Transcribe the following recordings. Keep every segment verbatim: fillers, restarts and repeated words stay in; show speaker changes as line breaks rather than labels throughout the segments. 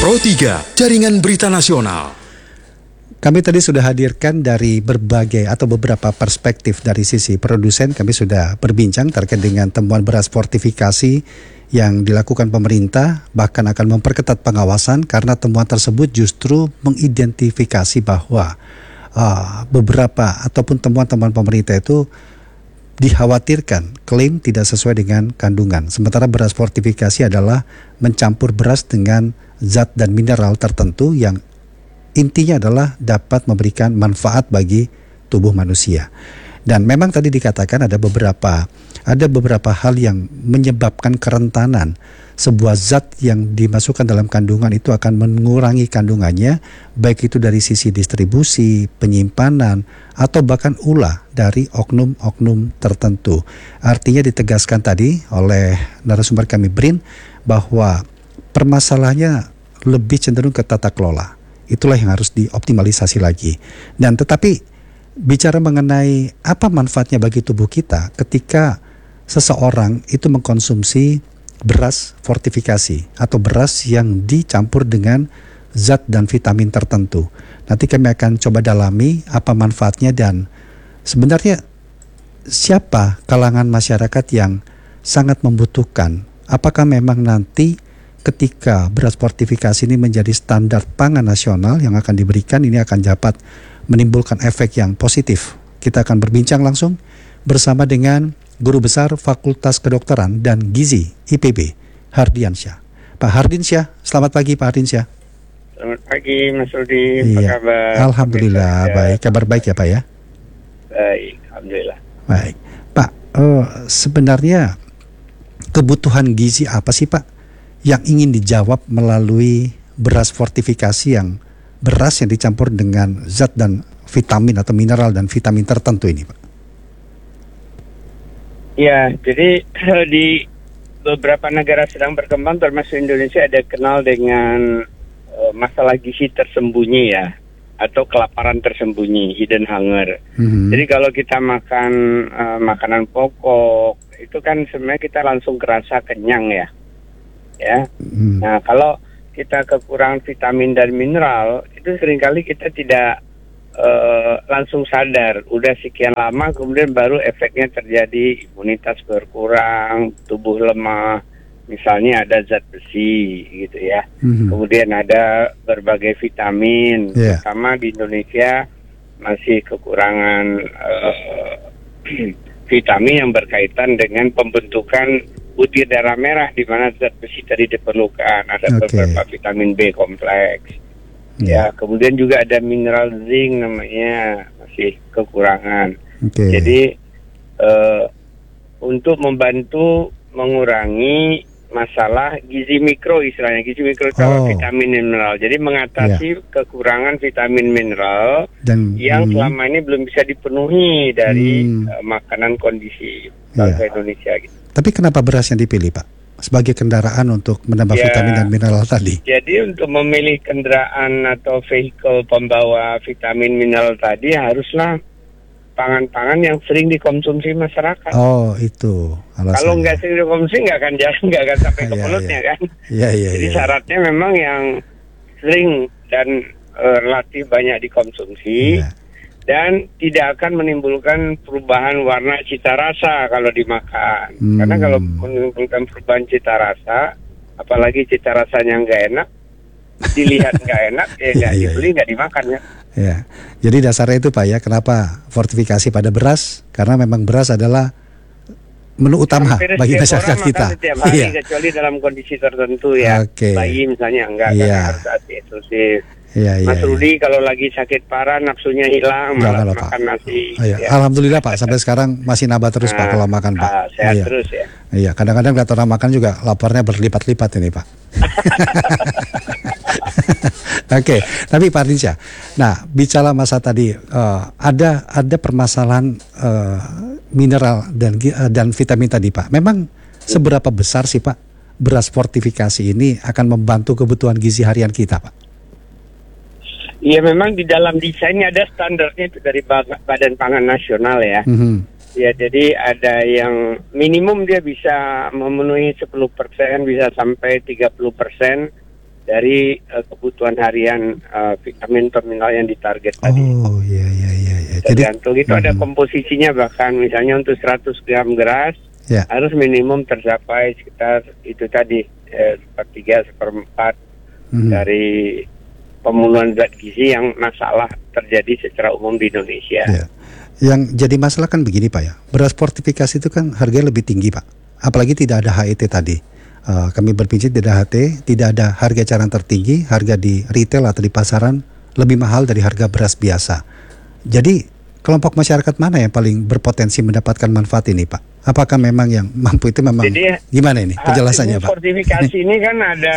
Pro tiga, Jaringan Berita Nasional.
Kami tadi sudah hadirkan dari berbagai atau beberapa perspektif dari sisi produsen. Kami sudah berbincang terkait dengan temuan beras fortifikasi yang dilakukan pemerintah, bahkan akan memperketat pengawasan karena temuan tersebut justru mengidentifikasi bahwa uh, beberapa ataupun temuan-temuan pemerintah itu dikhawatirkan klaim tidak sesuai dengan kandungan. Sementara beras fortifikasi adalah mencampur beras dengan zat dan mineral tertentu yang intinya adalah dapat memberikan manfaat bagi tubuh manusia. Dan memang tadi dikatakan ada beberapa ada beberapa hal yang menyebabkan kerentanan. Sebuah zat yang dimasukkan dalam kandungan itu akan mengurangi kandungannya, baik itu dari sisi distribusi, penyimpanan, atau bahkan ulah dari oknum-oknum tertentu. Artinya ditegaskan tadi oleh narasumber kami Brin bahwa permasalahannya lebih cenderung ke tata kelola. Itulah yang harus dioptimalisasi lagi. Dan tetapi bicara mengenai apa manfaatnya bagi tubuh kita ketika seseorang itu mengkonsumsi beras fortifikasi atau beras yang dicampur dengan zat dan vitamin tertentu. Nanti kami akan coba dalami apa manfaatnya dan sebenarnya siapa kalangan masyarakat yang sangat membutuhkan. Apakah memang nanti ketika beras fortifikasi ini menjadi standar pangan nasional yang akan diberikan, ini akan dapat menimbulkan efek yang positif. Kita akan berbincang langsung bersama dengan Guru Besar Fakultas Kedokteran dan Gizi I P B, Hardiansyah. Pak Hardiansyah, selamat pagi Pak Hardiansyah.
Selamat pagi Mas Rudi,
iya.
apa kabar?
Alhamdulillah
Oke,
baik, kabar baik ya Pak ya?
Baik, Alhamdulillah.
Baik, Pak, uh, sebenarnya kebutuhan gizi apa sih Pak yang ingin dijawab melalui beras fortifikasi yang beras yang dicampur dengan zat dan vitamin atau mineral dan vitamin tertentu ini Pak?
Ya, jadi di beberapa negara sedang berkembang termasuk Indonesia ada kenal dengan uh, masalah gizi tersembunyi ya, atau kelaparan tersembunyi, hidden hunger. Mm-hmm. Jadi kalau kita makan uh, makanan pokok itu kan sebenarnya kita langsung kerasa kenyang ya. Ya. Mm. Nah, kalau kita kekurangan vitamin dan mineral itu seringkali kita tidak Uh, langsung sadar, udah sekian lama kemudian baru efeknya terjadi, imunitas berkurang, tubuh lemah, misalnya ada zat besi gitu ya, mm-hmm. kemudian ada berbagai vitamin, yeah. terutama di Indonesia masih kekurangan uh, vitamin yang berkaitan dengan pembentukan butir darah merah di mana zat besi tadi diperlukan, ada okay. beberapa vitamin B kompleks. Ya, kemudian juga ada mineral zinc namanya masih kekurangan. Okay. Jadi uh, untuk membantu mengurangi masalah gizi mikro istilahnya, gizi mikro itu oh. vitamin mineral. Jadi mengatasi yeah. kekurangan vitamin mineral dan, yang hmm. selama ini belum bisa dipenuhi dari hmm. uh, makanan kondisi bangsa yeah. Indonesia. Gitu.
Tapi kenapa beras yang dipilih Pak sebagai kendaraan untuk menambah ya, vitamin dan mineral tadi?
Jadi untuk memilih kendaraan atau vehicle pembawa vitamin mineral tadi haruslah pangan-pangan yang sering dikonsumsi masyarakat.
Oh, itu alasannya. Kalau
nggak sering dikonsumsi nggak akan jalan, nggak akan sampai ke mulutnya kan.
Iya, iya.
Jadi
ya.
syaratnya memang yang sering dan uh, relatif banyak dikonsumsi. Ya. Dan tidak akan menimbulkan perubahan warna cita rasa kalau dimakan. Hmm. Karena kalau menimbulkan perubahan cita rasa, apalagi cita rasanya nggak enak, dilihat nggak enak, ya nggak ya, dibeli, nggak ya. dimakan ya.
Ya, jadi dasarnya itu Pak ya, kenapa fortifikasi pada beras? Karena memang beras adalah menu utama hampir bagi masyarakat kita.
Setiap hari,
ya.
kecuali dalam kondisi tertentu ya. Okay. Bayi misalnya enggak, ya. harus hati-hati. Ya, Mas ya, Rudi ya. Kalau lagi sakit parah nafsunya hilang malah makan Pak. Nasi.
Oh, ya. Ya. Alhamdulillah Pak sampai sekarang masih nambah terus nah, Pak kalau makan Pak.
Uh, sehat
iya.
terus ya.
Iya, kadang-kadang lihat orang makan juga laparnya berlipat-lipat ini Pak. Oke, okay. Tapi Pak Hardiansyah, nah bicara masa tadi uh, ada ada permasalahan uh, mineral dan uh, dan vitamin tadi Pak. Memang seberapa besar sih Pak beras fortifikasi ini akan membantu kebutuhan gizi harian kita Pak?
Iya memang di dalam desainnya ada standarnya itu dari Badan Pangan Nasional ya. Mm-hmm. Ya jadi ada yang minimum dia bisa memenuhi sepuluh persen, bisa sampai tiga puluh persen dari uh, kebutuhan harian uh, vitamin atau mineral yang ditarget tadi.
Oh iya iya iya. iya.
Tergantung itu
hmm.
ada komposisinya, bahkan misalnya untuk seratus gram beras
ya.
harus minimum tercapai sekitar itu tadi eh, sepertiga seperempat hmm. dari pemenuhan zat gizi yang masalah terjadi secara umum di Indonesia.
Ya. Yang jadi masalah kan begini Pak ya, beras fortifikasi itu kan harganya lebih tinggi Pak, apalagi tidak ada H E T tadi. Uh, kami berpikir tidak ada H T, tidak ada harga eceran tertinggi, harga di retail atau di pasaran lebih mahal dari harga beras biasa. Jadi kelompok masyarakat mana yang paling berpotensi mendapatkan manfaat ini Pak? Apakah memang yang mampu itu memang Jadi, gimana ini penjelasannya Pak?
Fortifikasi ini kan ada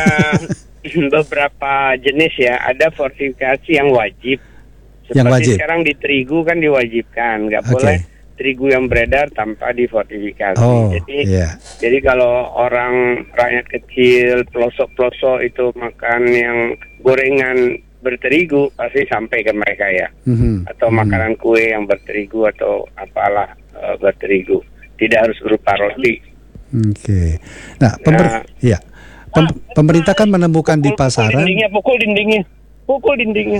beberapa jenis ya, ada fortifikasi yang wajib. Seperti
yang wajib.
Sekarang di terigu kan diwajibkan, nggak okay. boleh terigu yang beredar tanpa difortifikasi.
Oh,
jadi,
yeah.
jadi kalau orang rakyat kecil, pelosok-pelosok itu makan yang gorengan berterigu, pasti sampai ke mereka ya. Mm-hmm. Atau mm-hmm. makanan kue yang berterigu atau apalah uh, berterigu. Tidak harus berupa roti.
Oke. Okay. Nah, pemer- nah, ya. Pem- pemerintah kan menemukan pukul, di pasaran.
Pukul dindingnya, pukul dindingnya, pukul dindingnya.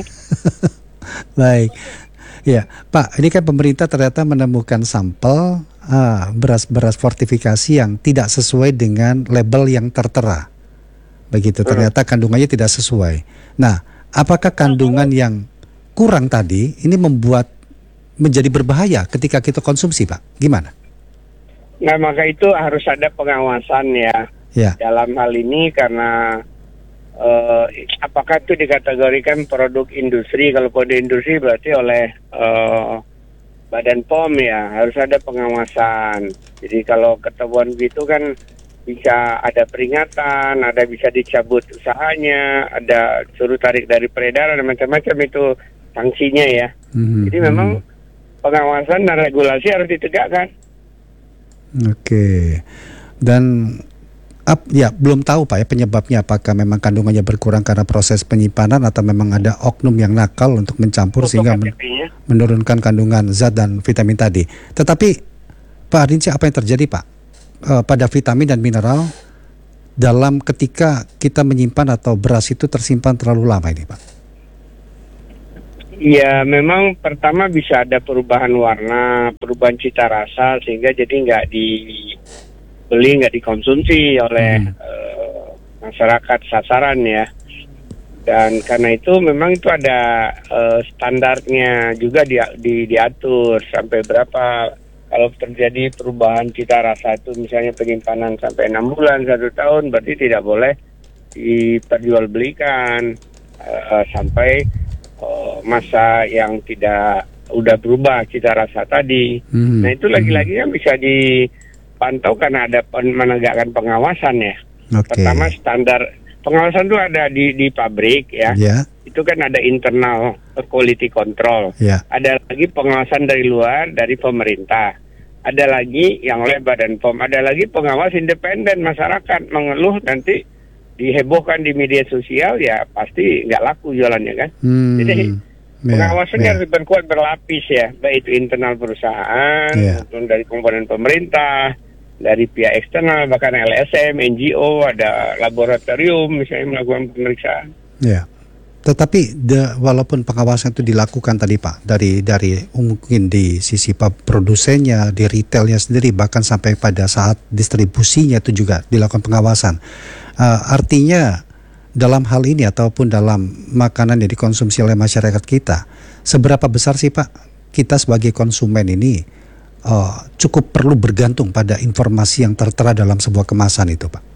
Baik. Ya, Pak, ini kan pemerintah ternyata menemukan sampel ah, beras-beras fortifikasi yang tidak sesuai dengan label yang tertera. Begitu, ternyata kandungannya tidak sesuai. Nah, apakah kandungan yang kurang tadi ini membuat menjadi berbahaya ketika kita konsumsi, Pak? Gimana?
Nah, maka itu harus ada pengawasan ya. Ya. Dalam hal ini karena Uh, apakah itu dikategorikan produk industri? Kalau kode industri berarti oleh uh, Badan P O M ya, harus ada pengawasan. Jadi kalau ketahuan gitu kan bisa ada peringatan, ada bisa dicabut usahanya, ada suruh tarik dari peredaran, macam-macam itu sanksinya ya. Hmm. Jadi memang pengawasan dan regulasi harus ditegakkan.
Oke. Dan Up, ya belum tahu Pak ya penyebabnya, apakah memang kandungannya berkurang karena proses penyimpanan atau memang ada oknum yang nakal untuk mencampur Untuk sehingga men- menurunkan kandungan zat dan vitamin tadi. Tetapi Pak Rinci, apa yang terjadi Pak e, pada vitamin dan mineral dalam ketika kita menyimpan atau beras itu tersimpan terlalu lama ini Pak?
Ya memang pertama bisa ada perubahan warna, perubahan cita rasa sehingga jadi nggak di beli nggak dikonsumsi oleh hmm. uh, masyarakat sasaran ya, dan karena itu memang itu ada uh, standarnya juga di, di, diatur sampai berapa kalau terjadi perubahan cita rasa itu misalnya penyimpanan sampai enam bulan satu tahun berarti tidak boleh diperjualbelikan uh, sampai uh, masa yang tidak udah berubah cita rasa tadi. Hmm. Nah itu lagi-lagi kan bisa di pantau karena ada menegakkan pengawasan ya. Okay. Pertama standar pengawasan itu ada di di pabrik ya. Yeah. Itu kan ada internal quality control. Yeah. Ada lagi pengawasan dari luar dari pemerintah. Ada lagi yang oleh Badan P O M. Ada lagi pengawas independen masyarakat mengeluh nanti dihebohkan di media sosial ya pasti nggak laku jualannya kan. Hmm. Jadi pengawasannya yeah, yeah. harus berkuat berlapis ya, baik itu internal perusahaan yeah. maupun dari komponen pemerintah, dari pihak eksternal, bahkan L S M, N G O, ada laboratorium misalnya melakukan pemeriksaan. Ya,
tetapi de, walaupun pengawasan itu dilakukan tadi Pak, dari dari mungkin di sisi produsennya, di retailnya sendiri, bahkan sampai pada saat distribusinya itu juga dilakukan pengawasan. Uh, artinya dalam hal ini ataupun dalam makanan yang dikonsumsi oleh masyarakat kita, seberapa besar sih Pak kita sebagai konsumen ini Uh, cukup perlu bergantung pada informasi yang tertera dalam sebuah kemasan itu Pak?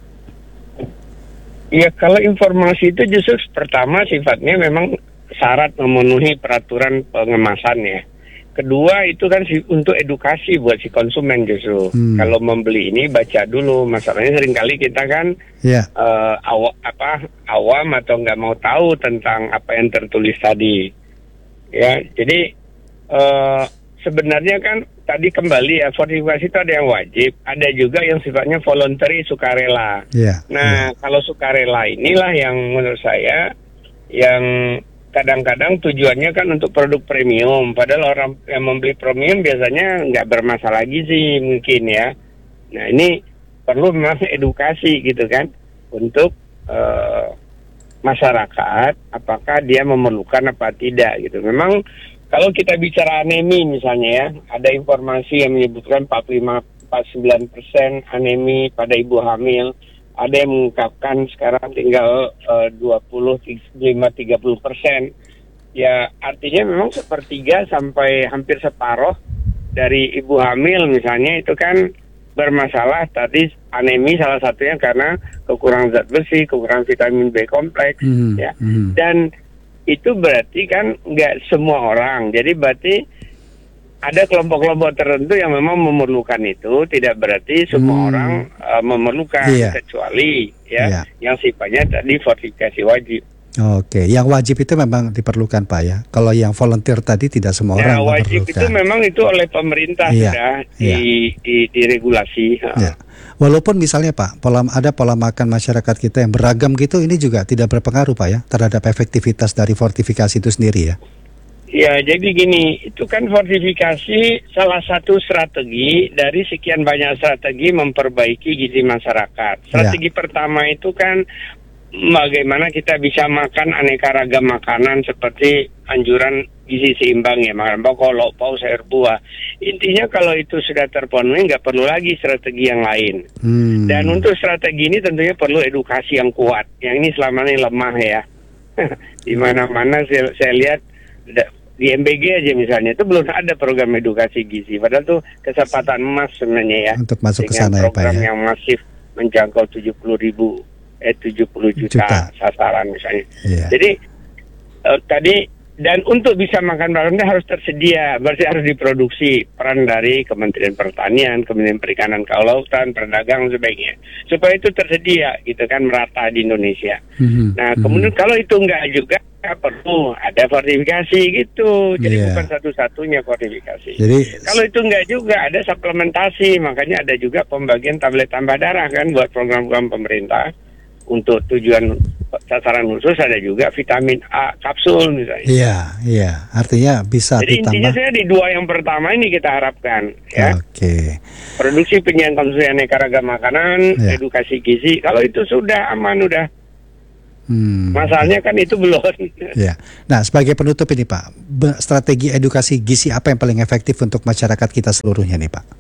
Ya kalau informasi itu justru pertama sifatnya memang syarat memenuhi peraturan pengemasan ya. Kedua itu kan si, untuk edukasi buat si konsumen justru. Hmm. Kalau membeli ini baca dulu. Masalahnya seringkali kita kan yeah. uh, aw, apa, awam atau nggak mau tahu tentang apa yang tertulis tadi. Ya, jadi uh, sebenarnya kan tadi kembali ya, fortifikasi itu ada yang wajib, ada juga yang sifatnya voluntary, sukarela. Yeah, nah, yeah. kalau sukarela inilah yang menurut saya yang kadang-kadang tujuannya kan untuk produk premium, padahal orang yang membeli premium biasanya nggak bermasalah gizi mungkin ya. Nah, ini perlu memang edukasi gitu kan untuk uh, masyarakat apakah dia memerlukan apa tidak gitu. Memang kalau kita bicara anemi misalnya ya, ada informasi yang menyebutkan empat puluh lima sampai empat puluh sembilan persen anemi pada ibu hamil. Ada yang mengungkapkan sekarang tinggal uh, dua puluh lima sampai tiga puluh persen. Ya artinya memang sepertiga sampai hampir separuh dari ibu hamil misalnya itu kan bermasalah. Tadi anemi salah satunya karena kekurangan zat besi, kekurangan vitamin B kompleks, hmm, ya. Hmm. Dan itu berarti kan nggak semua orang. Jadi berarti ada kelompok-kelompok tertentu yang memang memerlukan itu. Tidak berarti semua hmm. orang uh, memerlukan, iya. kecuali ya iya. yang sifatnya tadi fortifikasi wajib.
Oke, yang wajib itu memang diperlukan Pak ya. Kalau yang volunteer tadi tidak semua
ya,
orang
wajib
memerlukan.
Itu memang itu oleh pemerintah
iya.
sudah
iya.
di, di, diregulasi.
Ya. Walaupun misalnya Pak, pola, ada pola makan masyarakat kita yang beragam gitu, ini juga tidak berpengaruh Pak ya terhadap efektivitas dari fortifikasi itu sendiri ya.
Ya, jadi gini, itu kan fortifikasi salah satu strategi dari sekian banyak strategi memperbaiki gizi masyarakat. Strategi ya. pertama itu kan bagaimana kita bisa makan aneka ragam makanan seperti anjuran gizi seimbang ya, makan pokok, lauk pauk, sayur buah. Intinya kalau itu sudah terpenuhi nggak perlu lagi strategi yang lain. Hmm. Dan untuk strategi ini tentunya perlu edukasi yang kuat. Yang ini selama ini lemah ya. Di mana-mana saya, saya lihat di M B G aja misalnya itu belum ada program edukasi gizi. Padahal tuh kesempatan emas sebenarnya ya.
Untuk masuk ke
sana
ya Pak ya.
Program yang masif menjangkau tujuh puluh ribu. Eh tujuh puluh juta, juta sasaran misalnya. Yeah. Jadi uh, tadi dan untuk bisa makan barangnya harus tersedia, berarti harus diproduksi. Peran dari Kementerian Pertanian, Kementerian Perikanan, Kelautan, Perdagangan sebaiknya supaya itu tersedia gitu kan merata di Indonesia. Mm-hmm. Nah kemudian mm-hmm. kalau itu enggak juga perlu ada fortifikasi gitu. Jadi yeah. bukan satu-satunya fortifikasi. Jadi kalau itu enggak juga ada suplementasi, makanya ada juga pembagian tablet tambah darah kan buat program-program pemerintah. Untuk tujuan sasaran khusus ada juga vitamin A kapsul misalnya.
Iya, iya. Artinya bisa
Jadi
ditambah.
intinya saya di dua yang pertama ini kita harapkan ya.
Oke. Okay.
Produksi penyajian konsumsi aneka ragam makanan, ya. Edukasi gizi. Kalau itu sudah aman udah. Hmm. Masalahnya kan itu belum.
Ya. Nah, sebagai penutup ini Pak, strategi edukasi gizi apa yang paling efektif untuk masyarakat kita seluruhnya nih Pak?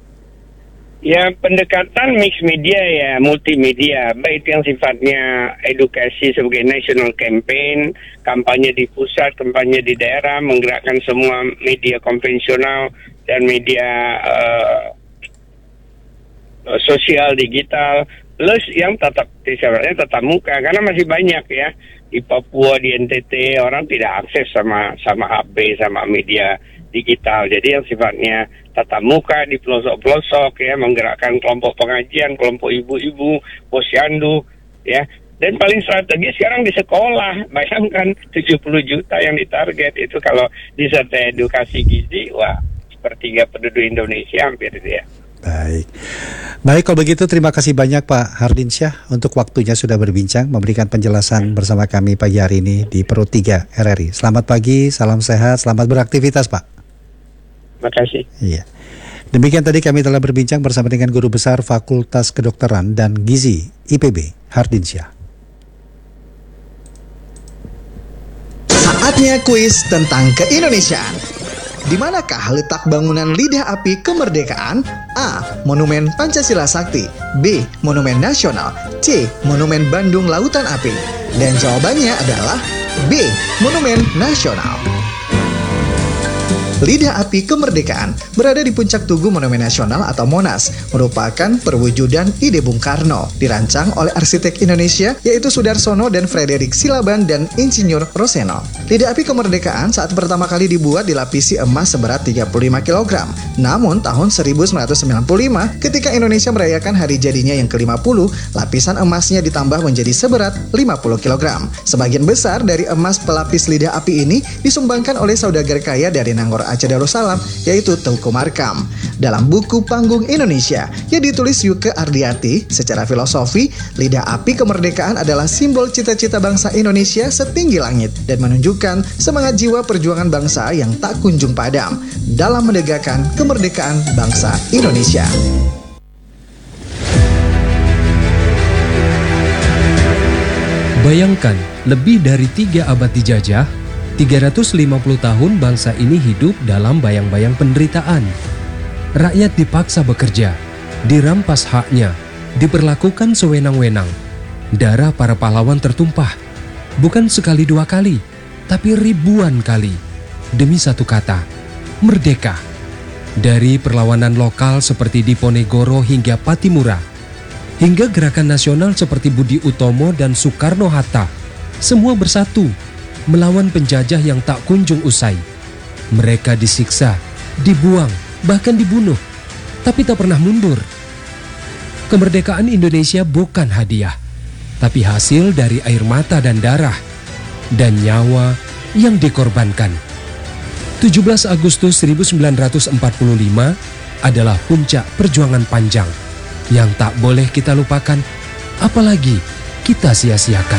Ya pendekatan mix media ya, multimedia, baik yang sifatnya edukasi sebagai national campaign, kampanye di pusat, kampanye di daerah, menggerakkan semua media konvensional dan media uh, sosial digital, plus yang tatap sebenarnya tatap muka karena masih banyak ya di Papua, di N T T orang tidak akses sama sama H P, sama media digital. Jadi yang sifatnya tatap muka di pelosok-pelosok ya, menggerakkan kelompok pengajian, kelompok ibu-ibu, posyandu ya. Dan paling strategi sekarang di sekolah. Bayangkan tujuh puluh juta yang ditarget itu kalau disertai edukasi gizi, wah sepertiga penduduk Indonesia hampir itu ya.
Baik. Baik kalau begitu terima kasih banyak Pak Hardinsyah untuk waktunya sudah berbincang memberikan penjelasan bersama kami pagi hari ini di Pro tiga R R I. Selamat pagi, salam sehat, selamat beraktivitas Pak.
Terima kasih.
Iya. Demikian tadi kami telah berbincang bersama dengan Guru Besar Fakultas Kedokteran dan Gizi I P B Hardinsyah.
Saatnya kuis tentang keindonesiaan. Di manakah letak bangunan Lidah Api Kemerdekaan? A. Monumen Pancasila Sakti. B. Monumen Nasional. C. Monumen Bandung Lautan Api. Dan jawabannya adalah B. Monumen Nasional. Lidah Api Kemerdekaan berada di puncak Tugu Monumen Nasional atau Monas, merupakan perwujudan ide Bung Karno, dirancang oleh arsitek Indonesia yaitu Sudarsono dan Frederick Silaban dan Insinyur Roseno. Lidah Api Kemerdekaan saat pertama kali dibuat dilapisi emas seberat tiga puluh lima kilogram. Namun tahun seribu sembilan ratus sembilan puluh lima ketika Indonesia merayakan hari jadinya yang ke lima puluh, lapisan emasnya ditambah menjadi seberat lima puluh kilogram. Sebagian besar dari emas pelapis Lidah Api ini disumbangkan oleh saudagar kaya dari Nangor Aceh Darussalam, yaitu Teuku Markam. Dalam buku Panggung Indonesia yang ditulis Yuke Ardiati, secara filosofi, Lidah Api Kemerdekaan adalah simbol cita-cita bangsa Indonesia setinggi langit dan menunjukkan semangat jiwa perjuangan bangsa yang tak kunjung padam dalam menegakkan kemerdekaan bangsa Indonesia.
Bayangkan, lebih dari tiga abad dijajah, tiga ratus lima puluh tahun bangsa ini hidup dalam bayang-bayang penderitaan. Rakyat dipaksa bekerja, dirampas haknya, diperlakukan sewenang-wenang. Darah para pahlawan tertumpah, bukan sekali dua kali, tapi ribuan kali, demi satu kata, merdeka. Dari perlawanan lokal seperti Diponegoro hingga Patimura, hingga gerakan nasional seperti Budi Utomo dan Soekarno-Hatta, semua bersatu melawan penjajah yang tak kunjung usai. Mereka disiksa, dibuang, bahkan dibunuh, tapi tak pernah mundur. Kemerdekaan Indonesia bukan hadiah, tapi hasil dari air mata dan darah, dan nyawa yang dikorbankan. tujuh belas Agustus seribu sembilan ratus empat puluh lima adalah puncak perjuangan panjang yang tak boleh kita lupakan, apalagi kita sia-siakan.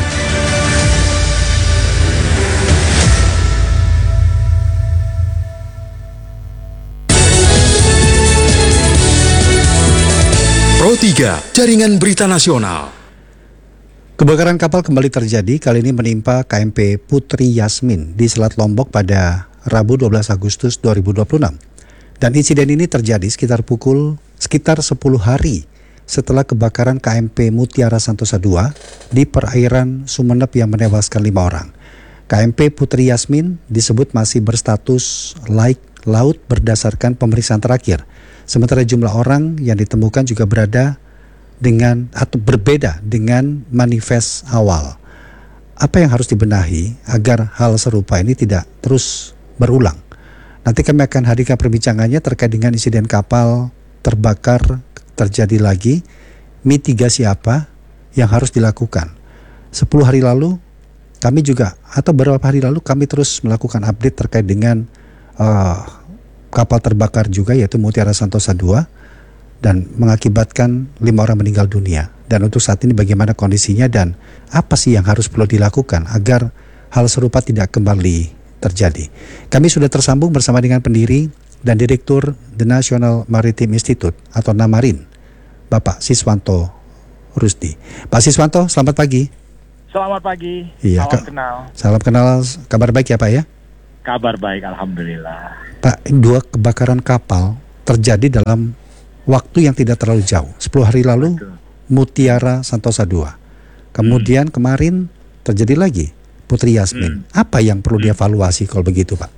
Pro tiga, Jaringan Berita Nasional.
Kebakaran kapal kembali terjadi, kali ini menimpa K M P Putri Yasmin di Selat Lombok pada Rabu dua belas Agustus dua ribu dua puluh enam. Dan insiden ini terjadi sekitar pukul sekitar sepuluh hari setelah kebakaran K M P Mutiara Santosa dua di perairan Sumeneb yang menewaskan lima orang. K M P Putri Yasmin disebut masih berstatus laik laut berdasarkan pemeriksaan terakhir. Sementara jumlah orang yang ditemukan juga berada dengan atau berbeda dengan manifest awal. Apa yang harus dibenahi agar hal serupa ini tidak terus berulang? Nanti kami akan hadirkan perbincangannya terkait dengan insiden kapal terbakar terjadi lagi, mitigasi apa yang harus dilakukan. Sepuluh hari lalu kami juga atau beberapa hari lalu kami terus melakukan update terkait dengan uh, kapal terbakar juga, yaitu Mutiara Santosa dua, dan mengakibatkan lima orang meninggal dunia. Dan untuk saat ini bagaimana kondisinya dan apa sih yang harus perlu dilakukan agar hal serupa tidak kembali terjadi. Kami sudah tersambung bersama dengan pendiri dan Direktur The National Maritime Institute atau NAMARIN, Bapak Siswanto Rusdi. Pak Siswanto, selamat pagi.
Selamat pagi,
Iya,
salam
ke-
kenal.
Salam kenal, kabar baik ya Pak ya?
Kabar baik, Alhamdulillah.
Pak, dua kebakaran kapal terjadi dalam waktu yang tidak terlalu jauh. sepuluh hari lalu,
Betul.
Mutiara Santosa dua. Kemudian hmm. kemarin terjadi lagi Putri Yasmin.
Hmm.
Apa yang perlu dievaluasi kalau begitu Pak?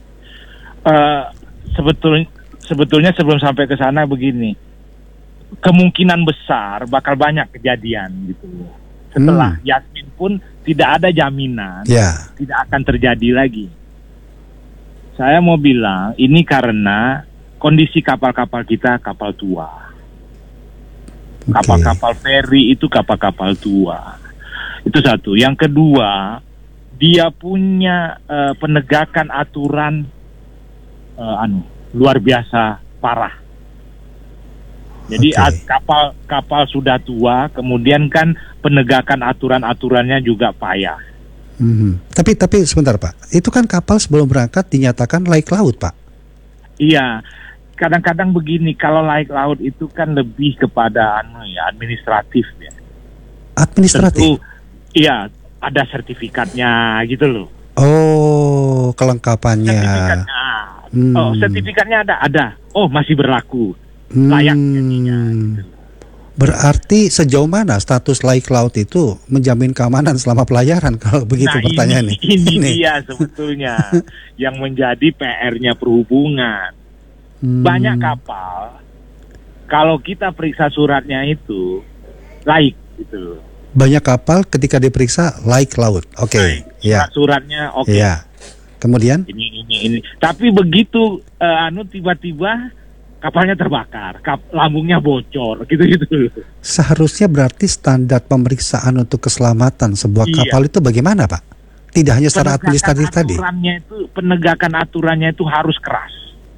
Uh, Sebetul, sebetulnya sebelum sampai ke sana begini, kemungkinan besar bakal banyak kejadian gitu. Setelah
Hmm.
Yasmin pun tidak ada jaminan
Ya.
tidak akan terjadi lagi. Saya mau bilang ini karena kondisi kapal-kapal kita kapal tua.
Oke.
Kapal-kapal feri itu kapal-kapal tua. Itu satu. Yang kedua, dia punya uh, penegakan aturan uh, anu luar biasa parah. Jadi
Oke.
at- kapal kapal sudah tua, kemudian kan penegakan aturan-aturannya juga payah.
Mhm. Tapi tapi sebentar Pak, itu kan kapal sebelum berangkat dinyatakan laik laut Pak.
Iya, kadang-kadang begini, kalau laik laut itu kan lebih kepada anu ya administratif ya.
Administratif.
Tentu, iya, ada sertifikatnya gitu loh.
Oh, kelengkapannya.
Sertifikatnya,
Hmm.
oh sertifikatnya ada, ada. Oh masih berlaku, layak jadinya.
Hmm.
Gitu.
Berarti sejauh mana status laik laut itu menjamin keamanan selama pelayaran kalau begitu
Nah,
pertanyaannya?
ini, ini dia sebetulnya yang menjadi P R-nya perhubungan.
Hmm.
Banyak kapal, kalau kita periksa suratnya itu laik gitu.
Banyak kapal ketika diperiksa laik laut. Oke,
Laik.
ya.
Surat-suratnya oke.
Ya. Kemudian?
Ini ini ini. Tapi begitu eh, anu tiba-tiba kapalnya terbakar, kap, lambungnya bocor, gitu-gitu.
Seharusnya berarti standar pemeriksaan untuk keselamatan sebuah
Iya.
kapal itu bagaimana, Pak? Tidak hanya secara administratif tadi.
aturannya itu, penegakan aturannya itu harus keras.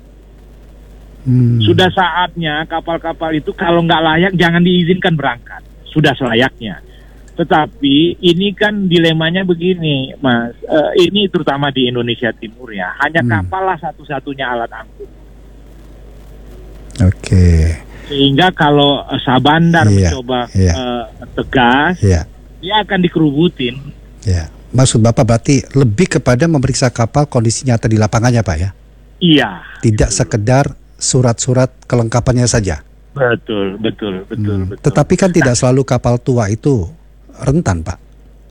Hmm.
Sudah saatnya kapal-kapal itu kalau nggak layak jangan diizinkan berangkat. Sudah selayaknya. Tetapi ini kan dilemanya begini, Mas. Eh, ini terutama di Indonesia Timur ya. Hanya
Hmm.
kapal lah satu-satunya alat angkut.
Oke.
Sehingga kalau eh, Sabandar
Iya,
mencoba
iya.
eh, tegas,
Ya.
dia akan dikerubutin.
Ya, maksud Bapak berarti lebih kepada memeriksa kapal kondisi nyata di lapangannya, Pak ya?
Iya.
Tidak sekedar surat-surat kelengkapannya saja.
Betul, betul, betul,
Hmm.
betul.
Tetapi kan tidak selalu kapal tua itu rentan, Pak.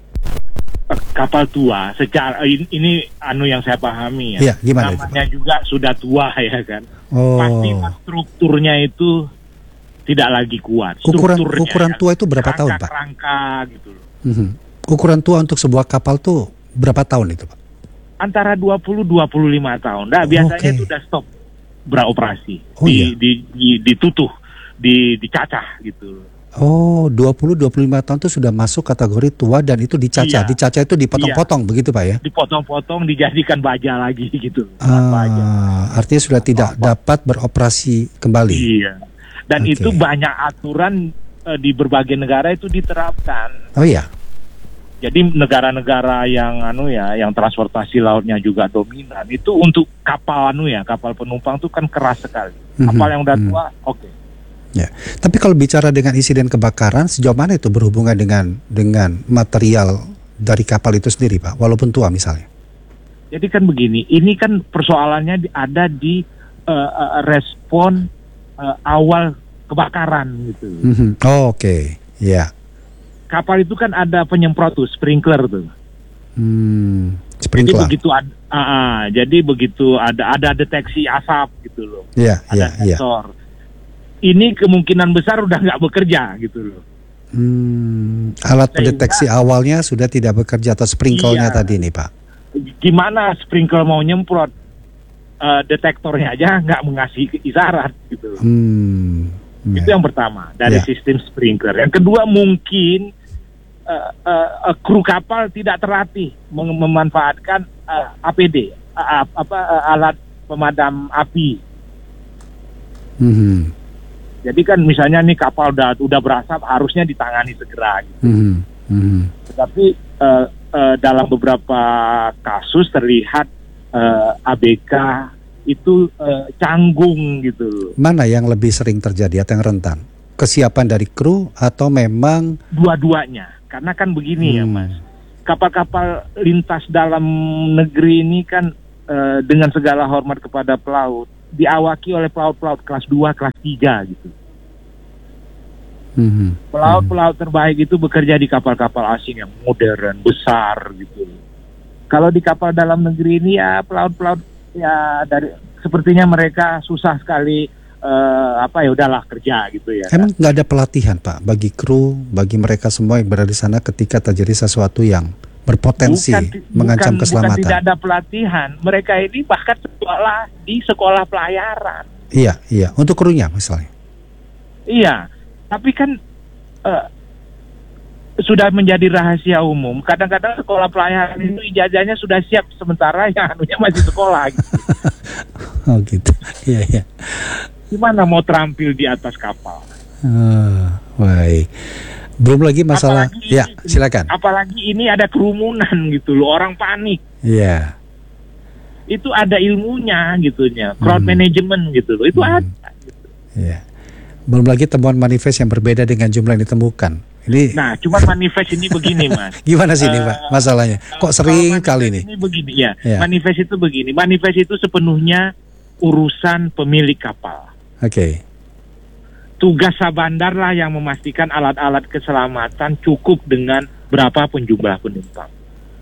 Kapal tua, secara ini, ini anu yang saya pahami ya.
Iya, gimana itu,
namanya juga sudah tua ya kan.
Oh.
Pasti strukturnya itu tidak lagi kuat.
Ukuran
Strukturnya,
ukuran
ya.
tua itu berapa tahun, Pak?
Rangka gitu loh.
Mhm. Ukuran tua untuk sebuah kapal tuh berapa tahun itu, Pak?
Antara dua puluh sampai dua puluh lima tahun. Nah, biasanya
Oke.
itu udah stop beroperasi.
Oh,
di,
iya?
di, di, ditutuh, di, dicacah gitu loh.
Oh, dua puluh sampai dua puluh lima tahun itu sudah masuk kategori tua dan itu dicacah.
Iya.
Dicacah itu dipotong-potong begitu, Pak ya?
Dipotong-potong, dijadikan baja lagi gitu. Baja.
Ah, artinya sudah tidak dapat beroperasi kembali.
Iya. Dan
Oke.
itu banyak aturan eh, di berbagai negara itu diterapkan.
Oh iya.
Jadi negara-negara yang anu ya, yang transportasi lautnya juga dominan, itu untuk kapal anu ya, kapal penumpang itu kan keras sekali. Kapal
Mhm,
yang udah
mhm.
tua, oke.
Ya. Tapi kalau bicara dengan insiden kebakaran, sejauh mana itu berhubungan dengan dengan material dari kapal itu sendiri, Pak? Walaupun tua misalnya.
Jadi kan begini, ini kan persoalannya di- ada di eh, eh, respon eh, awal kebakaran gitu.
Mhm. Oh, oke. Ya.
Kapal itu kan ada penyemprot tuh, sprinkler tuh.
Hmm.
Jadi
Sprinkler.
begitu ada, ah, ah, jadi begitu ada ada deteksi asap gitu loh,
Ya,
ada
ya, ya.
sensor. Ini kemungkinan besar udah nggak bekerja gitu loh.
Hmm. Alat
Sehingga-
pendeteksi awalnya sudah tidak bekerja atau sprinkelnya
Iya.
tadi nih, Pak.
Gimana sprinkler mau nyemprot, eh, detektornya aja nggak mengasih isyarat gitu.
Hmm.
Itu
Ya.
yang pertama dari
Ya.
sistem sprinkler. Yang kedua mungkin eh, eh, eh, kru kapal tidak terlatih mem- memanfaatkan eh, A P D, eh, apa eh, alat pemadam api.
Mhm.
Jadi kan misalnya nih kapal udah udah berasap harusnya ditangani segera gitu.
Mhm. Mhm.
Tetapi eh, eh, dalam beberapa kasus terlihat eh, A B K itu eh, canggung gitu.
Mana yang lebih sering terjadi atau yang rentan? Kesiapan dari kru atau memang
Dua-duanya. Karena kan begini ya
Hmm.
Mas. Kapal-kapal lintas dalam negeri ini kan eh, dengan segala hormat kepada pelaut diawaki oleh pelaut-pelaut kelas dua, kelas tiga gitu.
Mhm.
Pelaut-pelaut terbaik itu bekerja di kapal-kapal asing yang modern, besar gitu. Kalau di kapal dalam negeri ini ya pelaut-pelaut ya dari sepertinya mereka susah sekali eh, apa ya udahlah kerja gitu ya.
Emang nggak ada pelatihan, Pak, bagi kru, bagi mereka semua yang berada di sana ketika terjadi sesuatu yang berpotensi
Bukan-
mengancam
bukan-
keselamatan.
Bukan tidak ada pelatihan. Mereka ini bahkan sekolah di sekolah pelayaran.
Iya, iya. Untuk krunya misalnya.
Iya, tapi kan eh, sudah menjadi rahasia umum. Kadang-kadang sekolah pelayaran itu ijazahnya sudah siap sementara yang anunya masih sekolah. Gitu.
Oh gitu. Iya, iya.
Gimana mau terampil di atas kapal?
Ah, baik. Belum lagi masalah.
Apalagi-
Ya, silakan.
Apalagi ini ada kerumunan gitu loh, orang panik.
Iya.
Itu ada ilmunya gitunya, crowd
Hmm.
management gitu loh. Itu
Hmm.
ada.
Iya. Belum lagi temuan manifest yang berbeda dengan jumlah yang ditemukan. Ini
Nah, cuma manifest ini begini, Mas.
gimana sih ini,
Eh,
Pak? Masalahnya. Kok
Kalau
sering
manifest
kali ini?
Ini begini ya.
Ya.
Manifest itu begini. Manifest itu sepenuhnya urusan pemilik kapal.
Oke.
Tugas Sabandar lah yang memastikan alat-alat keselamatan cukup dengan berapapun jumlah penumpang.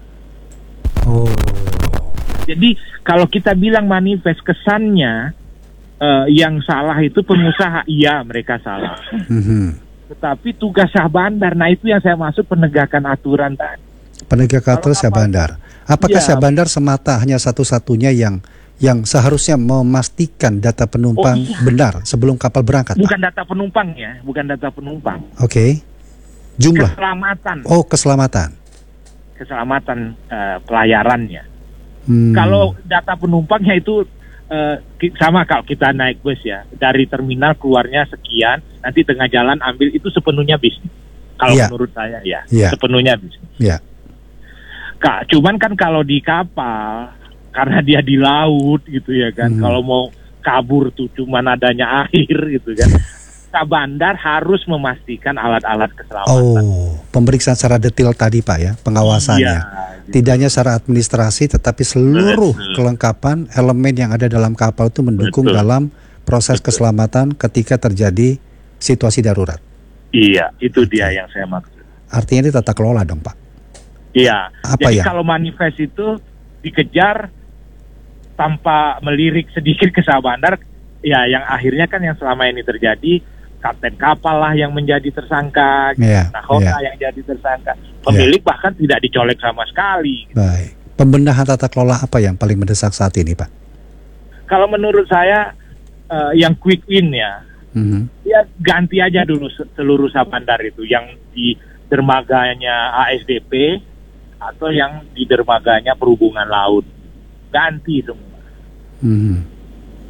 Oh.
Jadi kalau kita bilang manifest kesannya eh, yang salah itu pengusaha, iya mereka salah.
Mhm.
Tetapi tugas Sabandar, nah itu yang saya maksud penegakan aturan tadi.
Penegak
Kalau
aturan Syah
kapal-
Bandar. Apakah
Iya.
Syah Bandar semata hanya satu-satunya yang yang seharusnya memastikan data penumpang
Oh, iya.
benar sebelum kapal berangkat, Pak?
Bukan data penumpang ya, bukan data penumpang.
Oke. Jumlah.
Keselamatan,
Oh, keselamatan.
keselamatan eh, pelayarannya.
Hmm.
Kalau data penumpangnya itu eh, ki- sama kalau kita naik bus ya, dari terminal keluarnya sekian, nanti tengah jalan ambil, itu sepenuhnya bisnis. Kalau
Iya.
menurut saya ya,
Iya.
sepenuhnya bisnis.
Ya.
Kak, cuman kan kalau di kapal, karena dia di laut gitu ya kan,
Hmm.
kalau mau kabur tuh cuman adanya air gitu kan. Sabandar harus memastikan alat-alat keselamatan.
Oh. pemeriksaan secara detail tadi Pak ya, pengawasannya.
Iya, gitu.
Tidak hanya secara administrasi, tetapi seluruh
Betul.
kelengkapan elemen yang ada dalam kapal itu mendukung
Betul.
dalam proses
Betul.
keselamatan ketika terjadi situasi darurat.
Iya, itu dia yang saya maksud.
Artinya ini tata kelola dong Pak.
Iya.
Apa
Jadi
ya?
kalau manifest itu dikejar tanpa melirik sedikit ke Syah Bandar, ya yang akhirnya kan yang selama ini terjadi, kapten kapal lah yang menjadi tersangka,
Iya,
nakoda
iya.
yang jadi tersangka, pemilik bahkan tidak dicolek sama sekali.
Baik. Pembenahan tata kelola apa yang paling mendesak saat ini Pak?
Kalau menurut saya eh, yang quick win ya,
Mhm.
ya ganti aja dulu se- seluruh Syah Bandar itu, yang di dermaganya A S D P atau yang di dermaganya Perhubungan Laut, ganti semua.
Mhm.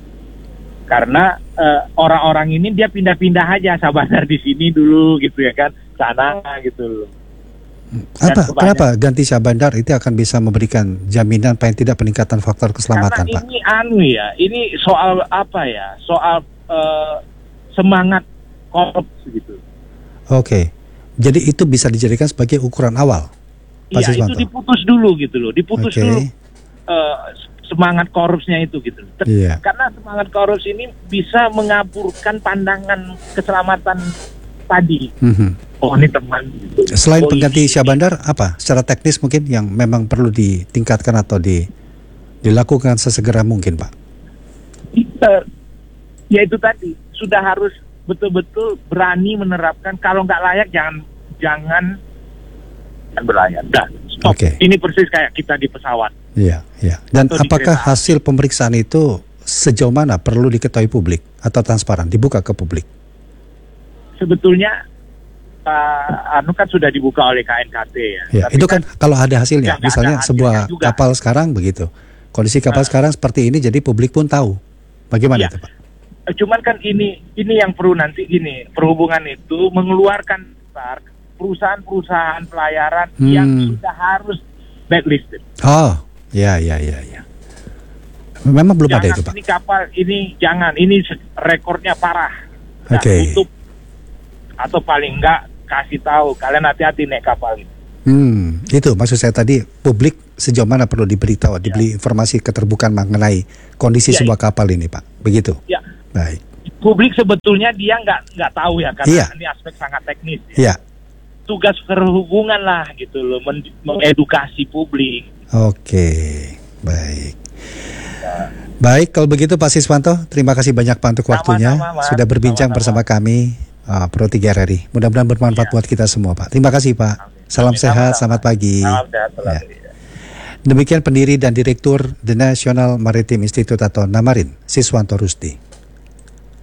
Karena eh, orang-orang ini dia pindah-pindah aja Syah Bandar di sini dulu gitu ya kan, sana gitu loh. Dan
Apa?
kebanyakan-
Kenapa ganti Syah Bandar itu akan bisa memberikan jaminan paling tidak peningkatan faktor keselamatan
Karena
Pak?
ini anu ya, ini soal apa ya? Soal eh, semangat korps gitu.
Oke. Jadi itu bisa dijadikan sebagai ukuran awal. Pak
Iya, itu
Siswanto?
diputus dulu gitu loh, diputus
Oke.
dulu eh, semangat korupsnya itu gitu loh. Ter-
Iya.
Karena semangat korups ini bisa mengaburkan pandangan keselamatan tadi.
Mhm.
Oh ini teman. Gitu.
Selain
Oh,
pengganti
ini-
Syah Bandar, apa secara teknis mungkin yang memang perlu ditingkatkan atau di, dilakukan sesegera mungkin Pak?
Kita, ya itu tadi sudah harus betul-betul berani menerapkan, kalau nggak layak jangan jangan jangan berlayar. Dah, stop.
Oke.
Ini persis kayak kita di pesawat.
Iya, iya. Dan
Atau di
apakah
kereta.
hasil pemeriksaan itu sejauh mana perlu diketahui publik atau transparan, dibuka ke publik?
Sebetulnya uh, anu kan sudah dibuka oleh K N K T ya.
Ya,
Tapi
itu kan kalau ada hasilnya,
Ya, nggak
misalnya
ada
sebuah
hasilnya juga.
kapal sekarang begitu, kondisi kapal
Nah.
sekarang seperti ini, jadi publik pun tahu. Bagaimana
Ya.
itu Pak?
eh, cuman kan ini ini yang perlu nanti gini, perhubungan itu mengeluarkan daftar perusahaan-perusahaan pelayaran
Hmm.
yang sudah harus blacklisted.
Oh, ya, ya, ya, ya. Memang belum ada
Jangan
itu Pak.
ini kapal ini jangan ini se- rekornya parah. Nah,
Oke.
tutup atau paling enggak kasih tahu kalian hati-hati naik kapal ini.
Hmm, itu maksud saya tadi, publik sejauh mana perlu diberitahu, diberi informasi keterbukaan mengenai kondisi
Ya,
sebuah kapal ini Pak, begitu?
Ya,
Baik,
publik sebetulnya dia nggak nggak tahu ya karena
Iya.
ini aspek sangat teknis. Ya.
ya,
Tugas perhubungan lah gitu loh, men- mengedukasi publik.
oke, baik. Baik, kalau begitu Pak Siswanto, terima kasih banyak Pak untuk waktunya,
Sama-sama, Mas.
sudah berbincang
Sama-sama.
bersama kami, uh, Pro tiga R R I. Mudah-mudahan bermanfaat
Iya.
buat kita semua Pak. Terima kasih Pak. Salam
Amin.
sehat,
Sama-sama.
selamat pagi.
Salam sehat selalu.
Ya. Demikian pendiri dan direktur The National Maritime Institute atau Namarin, Siswanto Rusdi.